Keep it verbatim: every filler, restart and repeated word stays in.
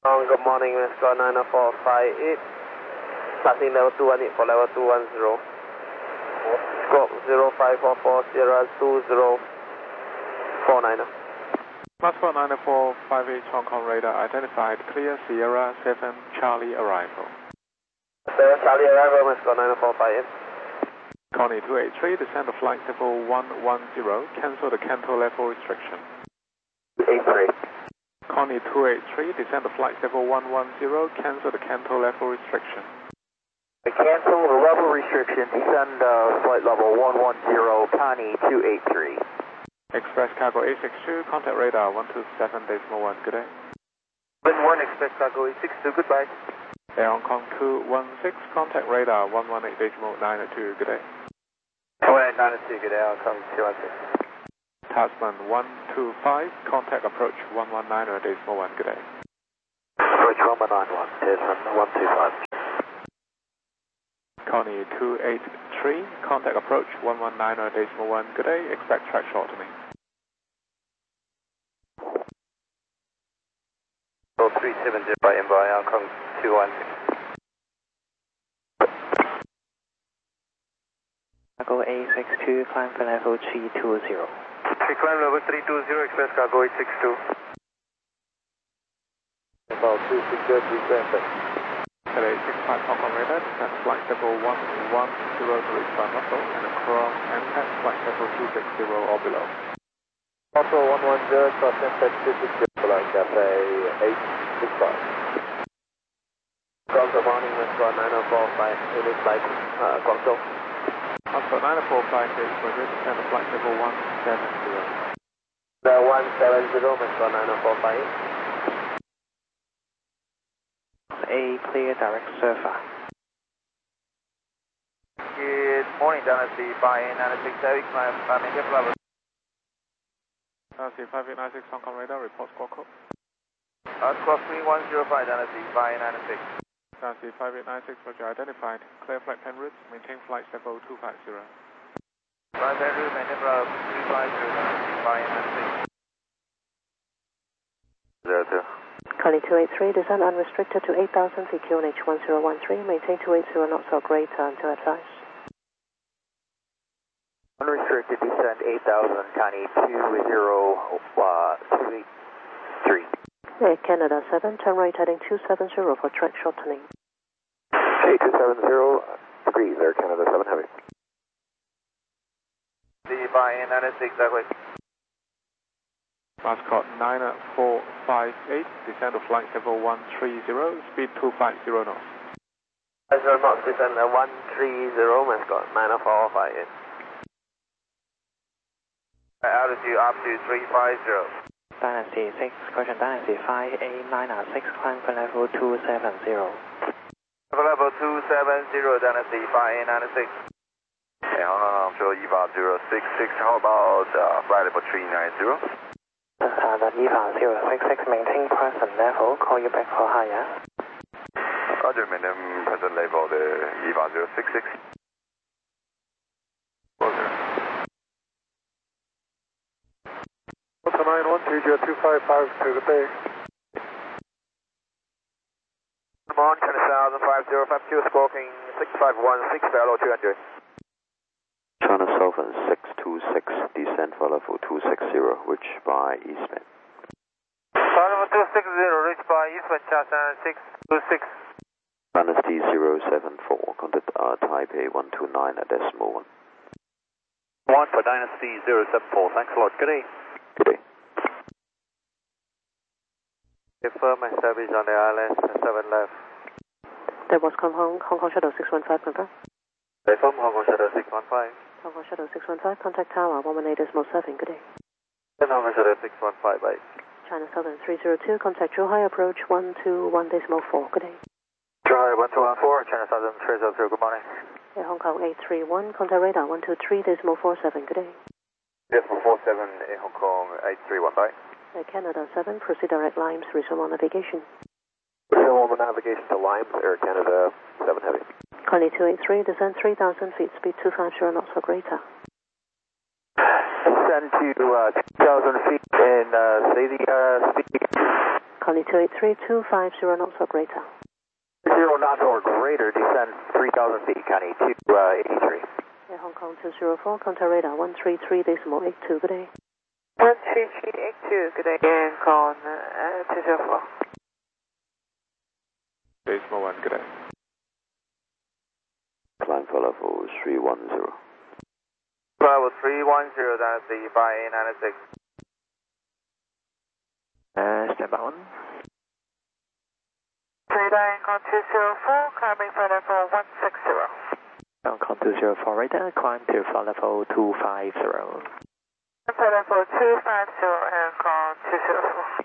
Um, good morning, Mister nine four five eight. Passing level two one eight for level two one zero. Scope zero five four four Sierra two zero four nine. Passport nine four five eight Hong Kong radar identified. Clear Sierra seven Charlie arrival. Sierra Charlie arrival, Mister nine four five eight. Connie two eight three, descend to flight level one one zero. Cancel the Canto level restriction. eight three. Connie two eight three, descend to flight level one one zero. Cancel the Canto level restriction. Cancel the level restriction. Descend uh, flight level one one zero. Connie two eight three. Express cargo eight six two, contact radar one two seven decimal one, good day. one Express cargo eight six two, goodbye. Air Hong Kong two one six, contact radar one one eight decimal nine two, good day. one eight nine two, good day, Hong Kong two one six. Tasman one two five, contact approach one one nine decimal one, good day. Approach one one nine one, Tasman one two five. Connie two eight three, contact approach one one nine decimal one, good day, expect track shortening. three seven zero by M by Hong Kong two one six. Cargo eight six two, climb for level three two zero. Climb level three two zero, Express cargo eight six two. About two six zero three seven. Today six five Hong Kong radar, descend flight level one one zero to reach Van Russell and across and at flight level two six zero or below. Also one one zero, cross M P E G two six zero, flight Cathay eight six five. Good morning, Mister nine four five, it is flight uh, Guangzhou. Passport nine four five eight, we're ready to descend to flight level one seven zero. The one seven zero, Mister nine four five eight. A clear direct surfer. Good morning, Dynasty five eight nine six, Eric, my family, get level. Dynasty five eight nine six, Hong Kong radar, report squawk code. Uh, cross three one zero five, Dynasty five eight nine six. Dynasty five eight nine six, roger, identified. Clear flight pen route, maintain flight level two five zero. Flight pen route, maintain flight level two five zero, Dynasty five eight nine six. zero two. Connie two eight three, descend unrestricted to eight thousand feet, Q N H one zero one three, maintain two eighty knots or greater until advice. Unrestricted descend eight thousand, Connie two zero, uh, two eight three. Air Canada seven, turn right heading two seven zero for track shortening. Okay, two seven zero degrees, Air Canada seven, heavy. The five eight nine six, exactly. Mascot nine four five eight, descend to flight level one three zero, speed two five zero knots. Zero knots, descend at one three zero, Mascot nine four five eight. Altitude up to three five zero. Dynasty six, question Dynasty five eight nine six, climb for level two seven zero. For level two seven zero, Dynasty five eight nine six. Okay, hold on, I'm sure E V A zero six six, how about uh, flight level three nine zero? Uh, the E V A zero six six, maintain present level, call you back for higher. Roger, maintain present level, the E V A zero six six. Roger. Delta nine one two zero two five five to the bay. Good morning, ten thousand five zero five two, squawking six five one six, Velo two hundred. China Southern six two six, descend for level two six zero, reach by Eastman. Level two six zero, reach by Eastman, China six two six. Dynasty zero seven four, contact uh, Taipei one two nine at decimal one. One for Dynasty zero seven four, thanks a lot, good day. Good day. Confirm my service on the I L S seven left. That was Hong Kong, Hong Kong Shuttle six one five, confirm. Confirm Hong Kong Shuttle six one five. Hong Kong Shuttle six one five, contact tower one one eight decimal seven, good day. Hong Kong Shuttle six one five, bye. China Southern three zero two, contact Zhuhai approach one two one decimal four, good day. Zhuhai one two one four, China Southern three zero two, good morning. Air Hong Kong eight three one, contact radar one two three decimal four seven, good day. Decimal four seven, Air Hong Kong eight three one, bye. Air Canada seven, proceed direct Limes, resume on navigation. Resume on navigation to Limes, Air Canada seven heavy. Connie two eight three, descend three thousand feet, speed two five zero knots or greater. Descend to uh, two thousand feet and uh, say the uh, speed. Charlie two eight three, two five zero knots or greater. Zero knots or greater, descend three thousand feet, County two eighty-three. Air Hong Kong two zero four, contact radar one three three decimal eight two, good day. one three three eight two, good day. Air Hong Kong uh, two zero four. Decimal one, good day. Climb for level three one zero. Level three one zero, Dynasty five eight nine six. Uh, stand by one. Radar Hong Kong two zero four, climbing for level one six zero. Hong Kong two zero four radar, climb to flight level two five zero. For level two five zero, Air Hong Kong two zero four.